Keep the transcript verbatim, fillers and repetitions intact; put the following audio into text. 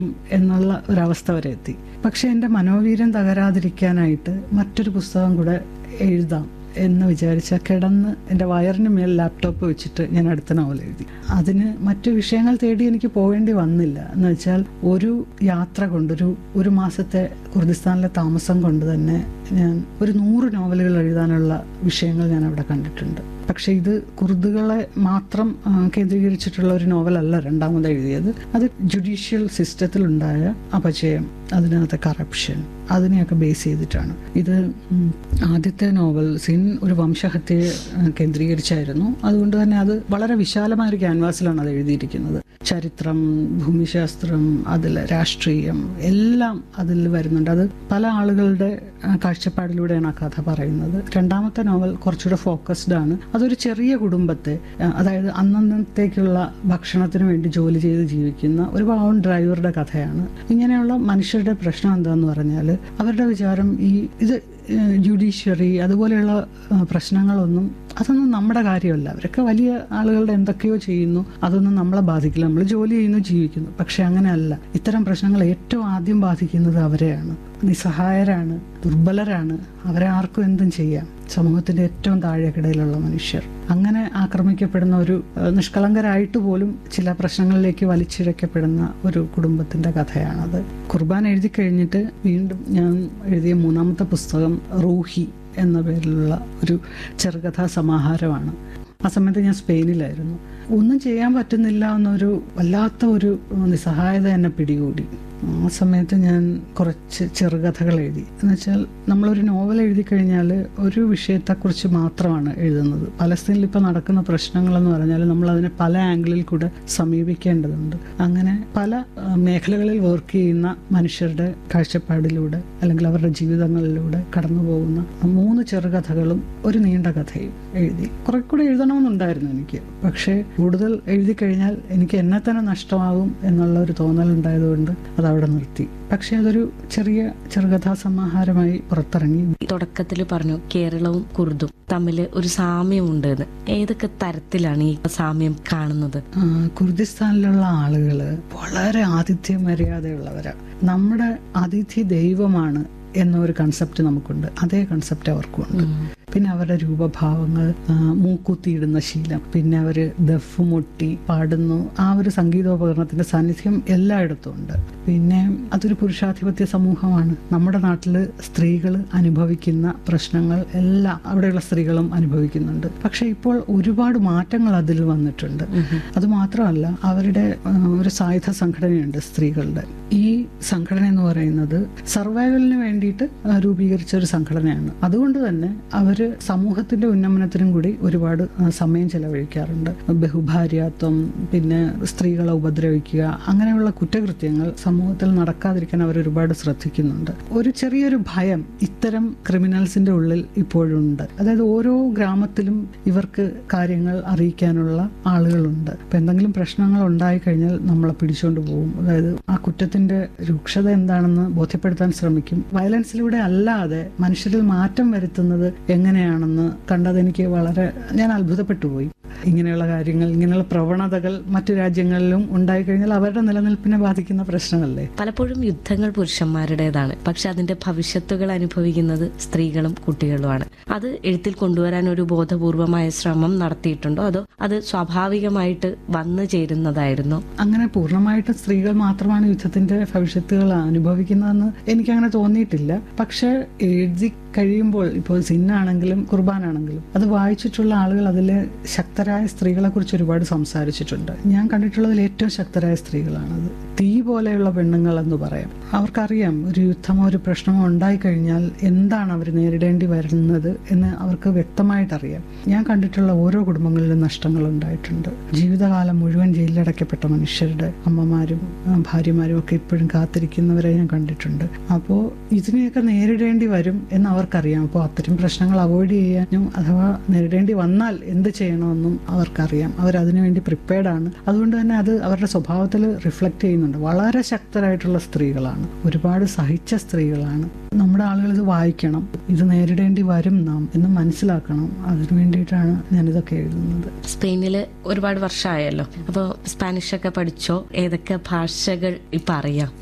എന്നുള്ള ഒരവസ്ഥ വരെ എത്തി. പക്ഷെ എൻ്റെ മനോവീര്യം തകരാതിരിക്കാനായിട്ട് മറ്റൊരു പുസ്തകം കൂടെ എഴുതാം എന്ന് വിചാരിച്ച കിടന്ന് എൻ്റെ വയറിന് മേൽ ലാപ്ടോപ്പ് വെച്ചിട്ട് ഞാൻ അടുത്ത നോവൽ എഴുതി. അതിന് മറ്റു വിഷയങ്ങൾ തേടി എനിക്ക് പോകേണ്ടി വന്നില്ല. എന്ന് വെച്ചാൽ ഒരു യാത്ര കൊണ്ട്, ഒരു ഒരു മാസത്തെ കുർദിസ്ഥാനിലെ താമസം കൊണ്ട് തന്നെ ഞാൻ ഒരു നൂറ് നോവലുകൾ എഴുതാനുള്ള വിഷയങ്ങൾ ഞാൻ അവിടെ കണ്ടിട്ടുണ്ട്. പക്ഷെ ഇത് കുർദുകളെ മാത്രം കേന്ദ്രീകരിച്ചിട്ടുള്ള ഒരു നോവലല്ല രണ്ടാമത് എഴുതിയത്. അത് ജുഡീഷ്യൽ സിസ്റ്റത്തിലുണ്ടായ അപജയം, അതിനകത്തെ കറപ്ഷൻ, അതിനെയൊക്കെ ബേസ് ചെയ്തിട്ടാണ്. ഇത് ആദ്യത്തെ നോവൽ സിൻ ഒരു വംശഹത്യയെ കേന്ദ്രീകരിച്ചായിരുന്നു. അതുകൊണ്ട് തന്നെ അത് വളരെ വിശാലമായ ഒരു ക്യാൻവാസിലാണ് അത് എഴുതിയിരിക്കുന്നത്. ചരിത്രം, ഭൂമിശാസ്ത്രം, അതിൽ രാഷ്ട്രീയം എല്ലാം അതിൽ വരുന്നുണ്ട്. അത് പല ആളുകളുടെ കാഴ്ചപ്പാടിലൂടെയാണ് ആ കഥ പറയുന്നത്. രണ്ടാമത്തെ നോവൽ കുറച്ചുകൂടെ ഫോക്കസ്ഡ് ആണ്. അതൊരു ചെറിയ കുടുംബത്തെ, അതായത് അന്നന്നത്തേക്കുള്ള ഭക്ഷണത്തിന് വേണ്ടി ജോലി ചെയ്ത് ജീവിക്കുന്ന ഒരു പാവം ഡ്രൈവറുടെ കഥയാണ്. ഇങ്ങനെയുള്ള മനുഷ്യരുടെ പ്രശ്നം എന്താന്ന് പറഞ്ഞാൽ അവരുടെ വിചാരം ഈ ഇത് ജുഡീഷ്യറി അതുപോലെയുള്ള പ്രശ്നങ്ങളൊന്നും അതൊന്നും നമ്മുടെ കാര്യമല്ല. അവരൊക്കെ വലിയ ആളുകളുടെ എന്തൊക്കെയോ ചെയ്യുന്നു, അതൊന്നും നമ്മളെ ബാധിക്കില്ല. നമ്മൾ ജോലി ചെയ്യുന്നു, ജീവിക്കുന്നു. പക്ഷെ അങ്ങനെയല്ല. ഇത്തരം പ്രശ്നങ്ങൾ ഏറ്റവും ആദ്യം ബാധിക്കുന്നത് അവരെയാണ്. നിസ്സഹായരാണ്, ദുർബലരാണ്. അവരെ ആർക്കും എന്തും ചെയ്യാം. സമൂഹത്തിന്റെ ഏറ്റവും താഴെക്കിടയിലുള്ള മനുഷ്യർ അങ്ങനെ ആക്രമിക്കപ്പെടുന്ന ഒരു നിഷ്കളങ്കരായിട്ട് പോലും ചില പ്രശ്നങ്ങളിലേക്ക് വലിച്ചിഴക്കപ്പെടുന്ന ഒരു കുടുംബത്തിന്റെ കഥയാണത്. ഖുർബാൻ എഴുതി കഴിഞ്ഞിട്ട് വീണ്ടും ഞാൻ എഴുതിയ മൂന്നാമത്തെ പുസ്തകം റൂഹി എന്ന പേരിലുള്ള ഒരു ചെറുകഥാ സമാഹാരമാണ്. ആ സമയത്ത് ഞാൻ സ്പെയിനിലായിരുന്നു. ഒന്നും ചെയ്യാൻ പറ്റുന്നില്ല എന്നൊരു വല്ലാത്ത ഒരു നിസ്സഹായത എന്നെ പിടികൂടി. ആ സമയത്ത് ഞാൻ കുറച്ച് ചെറുകഥകൾ എഴുതി. എന്നുവെച്ചാൽ നമ്മളൊരു നോവൽ എഴുതി കഴിഞ്ഞാൽ ഒരു വിഷയത്തെക്കുറിച്ച് മാത്രമാണ് എഴുതുന്നത്. പലസ്തീനിൽ ഇപ്പോൾ നടക്കുന്ന പ്രശ്നങ്ങളെന്ന് പറഞ്ഞാൽ നമ്മൾ അതിനെ പല ആംഗിളിൽ കൂടെ സമീപിക്കേണ്ടതുണ്ട്. അങ്ങനെ പല മേഖലകളിൽ വർക്ക് ചെയ്യുന്ന മനുഷ്യരുടെ കാഴ്ചപ്പാടിലൂടെ അല്ലെങ്കിൽ അവരുടെ ജീവിതങ്ങളിലൂടെ കടന്നു പോകുന്ന മൂന്ന് ചെറുകഥകളും ഒരു നീണ്ട കഥയും എഴുതി. കുറെ കൂടെ എഴുതണമെന്നുണ്ടായിരുന്നു എനിക്ക്. പക്ഷേ കൂടുതൽ എഴുതി കഴിഞ്ഞാൽ എനിക്ക് എന്നെ തന്നെ നഷ്ടമാകും എന്നുള്ള ഒരു തോന്നലുണ്ടായതുകൊണ്ട് അത് അവിടെ നിർത്തി. പക്ഷെ അതൊരു ചെറിയ ചെറുകഥാ സമാഹാരമായി പുറത്തിറങ്ങി. തുടക്കത്തിൽ പറഞ്ഞു കേരളവും കുർദും തമ്മിൽ ഒരു സാമ്യമുണ്ട്. ഏതൊക്കെ തരത്തിലാണ് ഈ സാമ്യം കാണുന്നത്? കുർദിസ്ഥാനിലുള്ള ആളുകള് വളരെ ആതിഥ്യ മര്യാദയുള്ളവരാ. നമ്മുടെ അതിഥി ദൈവമാണ് എന്നൊരു കൺസെപ്റ്റ് നമുക്കുണ്ട്. അതേ കൺസെപ്റ്റ് അവർക്കുണ്ട്. പിന്നെ അവരുടെ രൂപഭാവങ്ങൾ, മൂക്കുത്തിയിടുന്ന ശീലം, പിന്നെ അവര് ദഫ് മുട്ടി പാടുന്നു. ആ ഒരു സംഗീതോപകരണത്തിന്റെ സാന്നിധ്യം എല്ലായിടത്തും ഉണ്ട്. പിന്നെ അതൊരു പുരുഷാധിപത്യ സമൂഹമാണ്. നമ്മുടെ നാട്ടില് സ്ത്രീകൾ അനുഭവിക്കുന്ന പ്രശ്നങ്ങൾ എല്ലാം അവിടെയുള്ള സ്ത്രീകളും അനുഭവിക്കുന്നുണ്ട്. പക്ഷെ ഇപ്പോൾ ഒരുപാട് മാറ്റങ്ങൾ അതിൽ വന്നിട്ടുണ്ട്. അത് മാത്രമല്ല, അവരുടെ ഒരു സായുധ സംഘടനയുണ്ട് സ്ത്രീകളുടെ. ഈ സംഘടന എന്ന് പറയുന്നത് സർവൈവലിന് വേണ്ടിയിട്ട് രൂപീകരിച്ച ഒരു സംഘടനയാണ്. അതുകൊണ്ട് തന്നെ അവർ സമൂഹത്തിന്റെ ഉന്നമനത്തിനും കൂടി ഒരുപാട് സമയം ചെലവഴിക്കാറുണ്ട്. ബഹുഭാര്യാത്വം, പിന്നെ സ്ത്രീകളെ ഉപദ്രവിക്കുക, അങ്ങനെയുള്ള കുറ്റകൃത്യങ്ങൾ സമൂഹത്തിൽ നടക്കാതിരിക്കാൻ അവർ ഒരുപാട് ശ്രദ്ധിക്കുന്നുണ്ട്. ഒരു ചെറിയൊരു ഭയം ഇത്തരം ക്രിമിനൽസിന്റെ ഉള്ളിൽ ഇപ്പോഴുണ്ട്. അതായത് ഓരോ ഗ്രാമത്തിലും ഇവർക്ക് കാര്യങ്ങൾ അറിയിക്കാനുള്ള ആളുകളുണ്ട്. അപ്പൊ എന്തെങ്കിലും പ്രശ്നങ്ങൾ ഉണ്ടായി കഴിഞ്ഞാൽ നമ്മളെ പിടിച്ചുകൊണ്ട് പോകും. അതായത് ആ കുറ്റത്തിന്റെ രൂക്ഷത എന്താണെന്ന് ബോധ്യപ്പെടുത്താൻ ശ്രമിക്കും. വയലൻസിലൂടെ അല്ലാതെ മനുഷ്യരിൽ മാറ്റം വരുത്തുന്നത് എങ്ങനെയാണെന്ന് കണ്ടത് എനിക്ക് വളരെ, ഞാൻ അത്ഭുതപ്പെട്ടു പോയി. ഇങ്ങനെയുള്ള കാര്യങ്ങൾ, ഇങ്ങനെയുള്ള പ്രവണതകൾ മറ്റു രാജ്യങ്ങളിലും ഉണ്ടായിക്കഴിഞ്ഞാൽ അവരുടെ നിലനിൽപ്പിനെ ബാധിക്കുന്ന പ്രശ്നമല്ലേ. പലപ്പോഴും യുദ്ധങ്ങൾ പുരുഷന്മാരുടേതാണ്, പക്ഷെ അതിന്റെ ഭവിഷ്യത്തുകൾ അനുഭവിക്കുന്നത് സ്ത്രീകളും കുട്ടികളുമാണ്. അത് എഴുത്തിൽ കൊണ്ടുവരാൻ ഒരു ബോധപൂർവമായ ശ്രമം നടത്തിയിട്ടുണ്ടോ, അതോ അത് സ്വാഭാവികമായിട്ട് വന്നു ചേരുന്നതായിരുന്നോ? അങ്ങനെ പൂർണ്ണമായിട്ട് സ്ത്രീകൾ മാത്രമാണ് യുദ്ധത്തിന്റെ ഭവിഷ്യത്തുകൾ അനുഭവിക്കുന്നതെന്ന് എനിക്കങ്ങനെ തോന്നിയിട്ടില്ല. പക്ഷെ എഴുതി കഴിയുമ്പോൾ ഇപ്പോൾ സിന്നാണെങ്കിലും ഖുർബാനാണെങ്കിലും അത് വായിച്ചിട്ടുള്ള ആളുകൾ അതിൽ ശക്തരായ സ്ത്രീകളെ കുറിച്ച് ഒരുപാട് സംസാരിച്ചിട്ടുണ്ട്. ഞാൻ കണ്ടിട്ടുള്ളതിൽ ഏറ്റവും ശക്തരായ സ്ത്രീകളാണത്. തീ പോലെയുള്ള പെണ്ണുങ്ങൾ എന്ന് പറയാം. അവർക്കറിയാം ഒരു യുദ്ധമോ ഒരു പ്രശ്നമോ ഉണ്ടായിക്കഴിഞ്ഞാൽ എന്താണ് അവർ നേരിടേണ്ടി വരുന്നത് എന്ന് അവർക്ക് വ്യക്തമായിട്ടറിയാം. ഞാൻ കണ്ടിട്ടുള്ള ഓരോ കുടുംബങ്ങളിലും നഷ്ടങ്ങൾ ഉണ്ടായിട്ടുണ്ട്. ജീവിതകാലം മുഴുവൻ ജയിലിലടയ്ക്കപ്പെട്ട മനുഷ്യരുടെ അമ്മമാരും ഭാര്യമാരും ഒക്കെ ഇപ്പോഴും കാത്തിരിക്കുന്നവരെ ഞാൻ കണ്ടിട്ടുണ്ട്. അപ്പോൾ ഇതിനെയൊക്കെ നേരിടേണ്ടി വരും എന്ന് അവർ അവർക്കറിയാം. അപ്പോൾ അത്തരം പ്രശ്നങ്ങൾ അവോയ്ഡ് ചെയ്യാനും അഥവാ നേരിടേണ്ടി വന്നാൽ എന്ത് ചെയ്യണമെന്നും അവർക്കറിയാം. അവരതിനുവേണ്ടി പ്രിപ്പയർഡ് ആണ്. അതുകൊണ്ട് തന്നെ അത് അവരുടെ സ്വഭാവത്തിൽ റിഫ്ലക്റ്റ് ചെയ്യുന്നുണ്ട്. വളരെ ശക്തരായിട്ടുള്ള സ്ത്രീകളാണ്, ഒരുപാട് സഹിച്ച സ്ത്രീകളാണ്. നമ്മുടെ ആളുകൾ ഇത് വായിക്കണം, ഇത് നേരിടേണ്ടി വരും നാം എന്ന് മനസ്സിലാക്കണം. അതിനു വേണ്ടിയിട്ടാണ് ഞാനിതൊക്കെ എഴുതുന്നത്. സ്പെയിനില് ഒരുപാട് വർഷമായല്ലോ, അപ്പോൾ സ്പാനിഷ് ഒക്കെ പഠിച്ചോ? ഏതൊക്കെ ഭാഷകൾ ഇപ്പം അറിയാം?